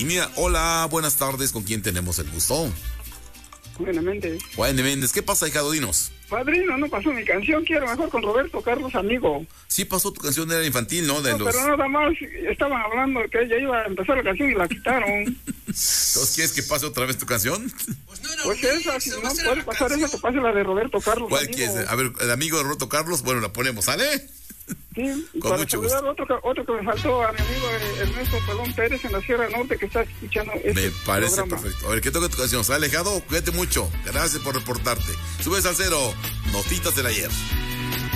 línea. Hola, buenas tardes. ¿Con quién tenemos el gusto? Juan Méndez. Juan Méndez. ¿Qué pasa, hijado? Dinos. Padrino, no pasó mi canción. Quiero mejor con Roberto Carlos, amigo. Sí pasó tu canción, era infantil, ¿no? De no, pero nada más estaban hablando que ya iba a empezar la canción y la quitaron. ¿Entonces quieres que pase otra vez tu canción? Pues esa, si no puede pasar esa, que pase la de Roberto Carlos. ¿Cuál quieres? A ver, el amigo de Roberto Carlos, bueno, la ponemos, ¿sale? Sí, y con para mucho saludar gusto. otro que me faltó, a mi amigo Ernesto Pelón Pérez en la Sierra Norte, que está escuchando este Me parece programa. perfecto. A ver, ¿qué toca tu canción? ¿Sale, alejado? Cuídate mucho. Gracias por reportarte. Subes al cero. Notitas del ayer.